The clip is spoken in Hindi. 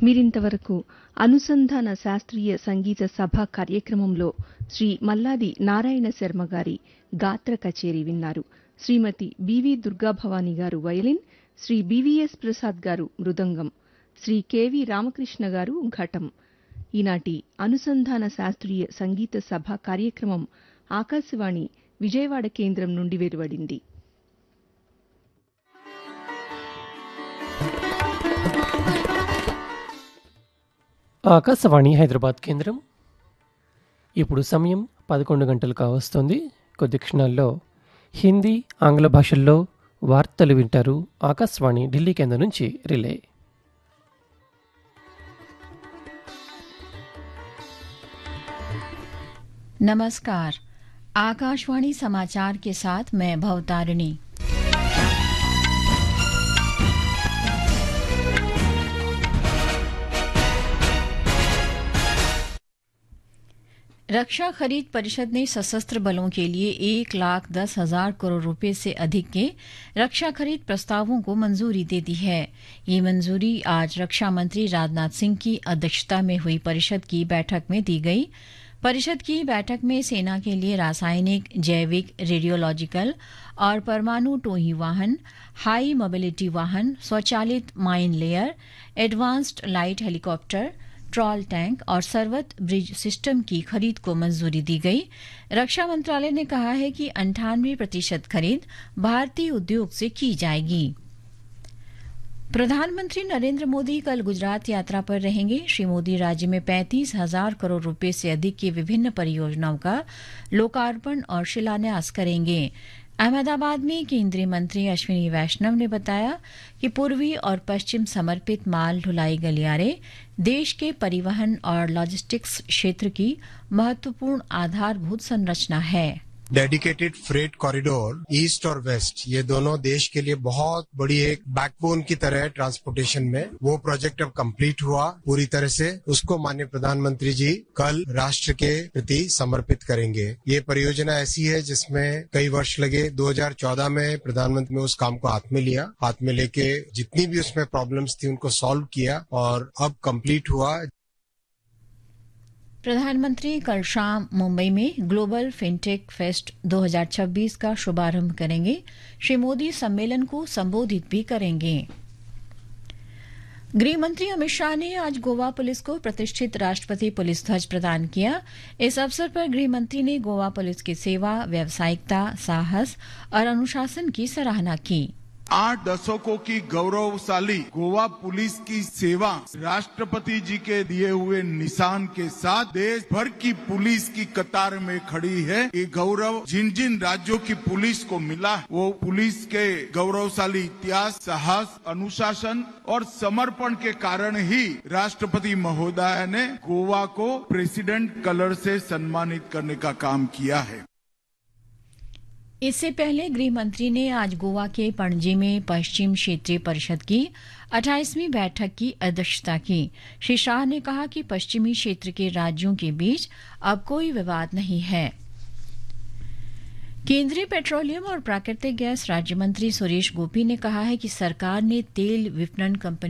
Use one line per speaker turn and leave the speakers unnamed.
మీరింతవరకు అనుసంధాన శాస్త్రీయ సంగీత సభ కార్యక్రమంలో శ్రీ మల్లాది నారాయణ శర్మ గారి గాత్ర కచేరీ విన్నారు. శ్రీమతి బివి దుర్గాభవాని గారు వయలిన్, శ్రీ బివిఎస్ ప్రసాద్ గారు మృదంగం, శ్రీ కెవి రామకృష్ణ గారు ఘటం. ఈనాటి అనుసంధాన శాస్త్రీయ సంగీత సభ కార్యక్రమం ఆకాశవాణి విజయవాడ కేంద్రం నుండి వెలువడింది.
ఆకాశవాణి హైదరాబాద్ కేంద్రం. ఇప్పుడు సమయం 11 గంటలు కావస్తోంది. కొద్ది క్షణాల్లో హిందీ, ఆంగ్ల భాషల్లో వార్తలు వింటారు. ఆకాశవాణి ఢిల్లీ కేంద్రం నుంచి రిలే.
नमस्कार, आकाशवाणी समाचार के साथ मैं भवतारिणी। रक्षा खरीद परिषद ने सशस्त्र बलों के लिए 1,10,000 करोड़ रुपए से अधिक के रक्षा खरीद प्रस्तावों को मंजूरी दे दी है। ये मंजूरी आज रक्षा मंत्री राजनाथ सिंह की अध्यक्षता में हुई परिषद की बैठक में दी गई। परिषद की बैठक में सेना के लिए रासायनिक, जैविक, रेडियोलॉजिकल और परमाणु टोही वाहन, हाई मोबिलिटी वाहन, स्वचालित mine layer, advanced light helicopter, troll tank और सर्वत ब्रिज सिस्टम की खरीद को मंजूरी दी गई। रक्षा मंत्रालय ने कहा है कि 98% खरीद भारतीय उद्योग से की जाएगी। प्रधानमंत्री नरेंद्र मोदी कल गुजरात यात्रा पर रहेंगे। श्री मोदी राज्य में 35,000 करोड़ रुपए से अधिक की विभिन्न परियोजनाओं का लोकार्पण और शिलान्यास करेंगे। अहमदाबाद में केंद्रीय मंत्री अश्विनी वैष्णव ने बताया कि पूर्वी और पश्चिम समर्पित माल ढुलाई गलियारे देश के परिवहन और लॉजिस्टिक्स क्षेत्र की महत्वपूर्ण आधारभूत संरचना है।
डेडिकेटेड फ्रेट कॉरिडोर ईस्ट और वेस्ट, ये दोनों देश के लिए बहुत बड़ी एक बैकबोन की तरह है ट्रांसपोर्टेशन में। वो प्रोजेक्ट अब कंप्लीट हुआ पूरी तरह से, उसको माननीय प्रधानमंत्री जी कल राष्ट्र के प्रति समर्पित करेंगे। ये परियोजना ऐसी है जिसमें कई वर्ष लगे। 2014 में प्रधानमंत्री ने उस काम को हाथ में लिया, हाथ में लेके जितनी भी उसमें प्रॉब्लम्स थी उनको सॉल्व किया और अब कंप्लीट हुआ।
प्रधानमंत्री कल शाम मुंबई में ग्लोबल फिनटेक फेस्ट 2026 का शुभारंभ करेंगे। श्री मोदी सम्मेलन को संबोधित भी करेंगे। गृह मंत्री अमित शाह ने आज गोवा पुलिस को प्रतिष्ठित राष्ट्रपति पुलिस ध्वज प्रदान किया। इस अवसर पर गृह मंत्री ने गोवा पुलिस की सेवा, व्यावसायिकता, साहस और अनुशासन की सराहना की।
8 दशकों की गौरवशाली गोवा पुलिस की सेवा राष्ट्रपति जी के दिए हुए निशान के साथ देश भर की पुलिस की कतार में खड़ी है। ये गौरव जिन जिन राज्यों की पुलिस को मिला, वो पुलिस के गौरवशाली इतिहास, साहस, अनुशासन और समर्पण के कारण ही राष्ट्रपति महोदय ने गोवा को प्रेसिडेंट कलर से सम्मानित करने का काम किया है।
इससे पहले गृह मंत्री ने आज गोवा के पणजी में पश्चिम क्षेत्रीय परिषद की 28वीं बैठक की अध्यक्षता की। श्री शाह ने कहा कि पश्चिमी क्षेत्र के राज्यों के बीच अब कोई विवाद नहीं है। केंद्रीय पेट्रोलियम और प्राकृतिक गैस राज्य मंत्री सुरेश गोपी ने कहा है कि सरकार ने तेल विपणन कंपनी